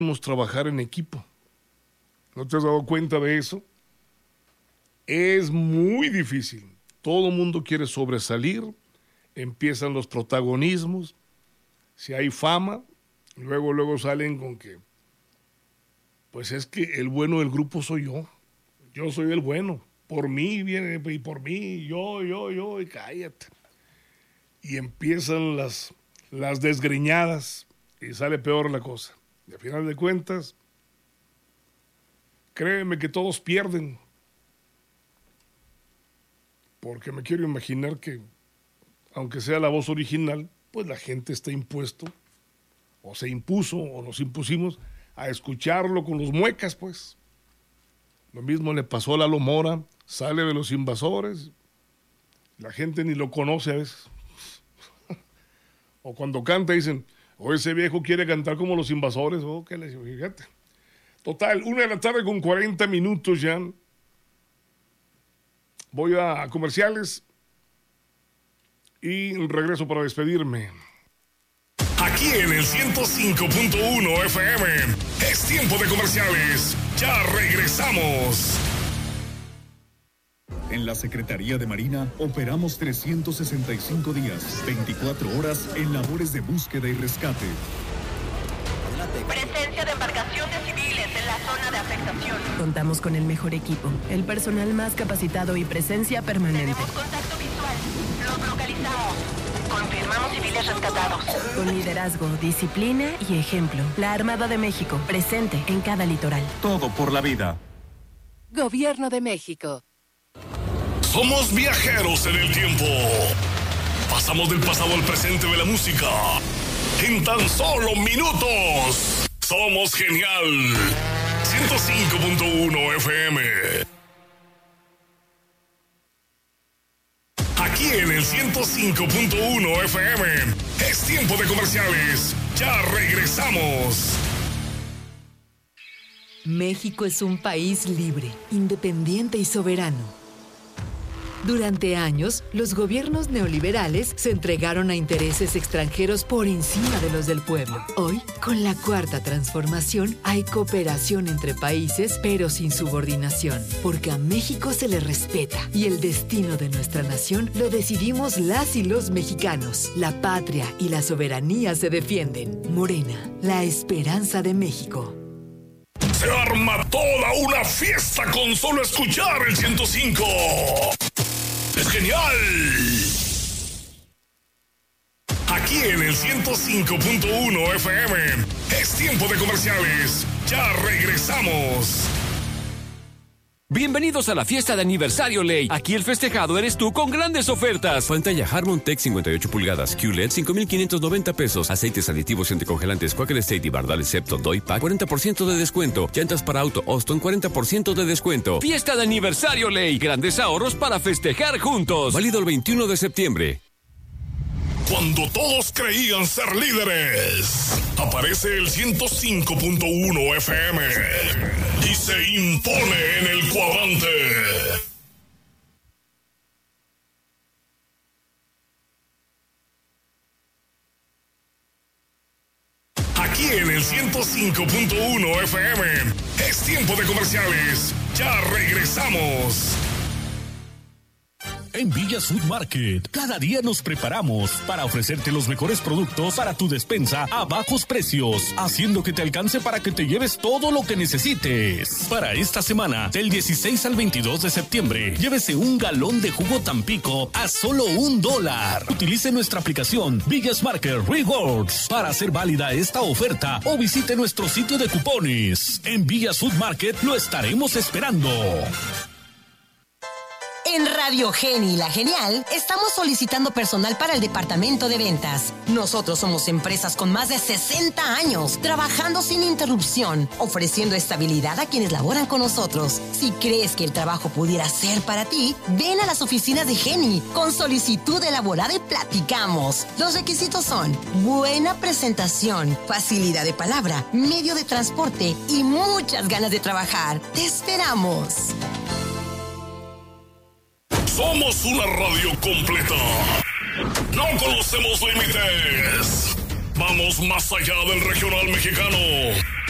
trabajar en equipo. ¿No te has dado cuenta de eso? Es muy difícil. Todo el mundo quiere sobresalir, empiezan los protagonismos, si hay fama, luego salen con que, pues es que el bueno del grupo soy yo soy el bueno, por mí viene, y por mí, yo, y cállate. Y empiezan las desgreñadas y sale peor la cosa. Y al final de cuentas, créeme que todos pierden. Porque me quiero imaginar que, aunque sea la voz original, pues la gente está impuesto, o se impuso, o nos impusimos a escucharlo con los muecas, pues. Lo mismo le pasó a Lalo Mora, sale de Los Invasores, la gente ni lo conoce a veces. O cuando canta dicen, o ese viejo quiere cantar como Los Invasores, o qué le digo, fíjate. Total, 1:40 con 40 minutos ya. Voy a comerciales y regreso para despedirme. Aquí en el 105.1 FM es tiempo de comerciales. Ya regresamos. En la Secretaría de Marina operamos 365 días, 24 horas en labores de búsqueda y rescate. Presencia de embarcaciones civiles en la zona de afectación. Contamos con el mejor equipo, el personal más capacitado y presencia permanente. Tenemos contacto visual. Los localizamos. Confirmamos civiles rescatados. Con liderazgo, disciplina y ejemplo. La Armada de México, presente en cada litoral. Todo por la vida. Gobierno de México. Somos viajeros en el tiempo. Pasamos del pasado al presente de la música en tan solo minutos. Somos genial. 105.1 FM. Aquí en el 105.1 FM es tiempo de comerciales. Ya regresamos. México es un país libre, independiente y soberano. Durante años, los gobiernos neoliberales se entregaron a intereses extranjeros por encima de los del pueblo. Hoy, con la Cuarta Transformación, hay cooperación entre países, pero sin subordinación, porque a México se le respeta y el destino de nuestra nación lo decidimos las y los mexicanos. La patria y la soberanía se defienden. Morena, la esperanza de México. Se arma toda una fiesta con solo escuchar el 105. ¡Es genial! Aquí en el 105.1 FM es tiempo de comerciales. Ya regresamos. Bienvenidos a la fiesta de aniversario Ley. Aquí el festejado eres tú con grandes ofertas. Pantalla Harmon Tech 58 pulgadas, QLED 5,590 pesos. Aceites aditivos y anticongelantes Quaker State y Bardales Septon Doy Pack 40% de descuento. Llantas para auto Austin 40% de descuento. Fiesta de aniversario Ley. Grandes ahorros para festejar juntos. Válido el 21 de septiembre. Cuando todos creían ser líderes, aparece el 105.1 FM y se impone en el cuadrante. Aquí en el 105.1 FM es tiempo de comerciales. Ya regresamos. En Villas Food Market, cada día nos preparamos para ofrecerte los mejores productos para tu despensa a bajos precios, haciendo que te alcance para que te lleves todo lo que necesites. Para esta semana, del 16 al 22 de septiembre, llévese un galón de jugo Tampico a solo $1. Utilice nuestra aplicación Villas Market Rewards para hacer válida esta oferta o visite nuestro sitio de cupones. En Villas Food Market lo estaremos esperando. En Radio Geni, la Genial, estamos solicitando personal para el departamento de ventas. Nosotros somos empresas con más de 60 años, trabajando sin interrupción, ofreciendo estabilidad a quienes laboran con nosotros. Si crees que el trabajo pudiera ser para ti, ven a las oficinas de Geni con solicitud elaborada y platicamos. Los requisitos son buena presentación, facilidad de palabra, medio de transporte y muchas ganas de trabajar. ¡Te esperamos! Somos una radio completa. No conocemos límites. Vamos más allá del regional mexicano.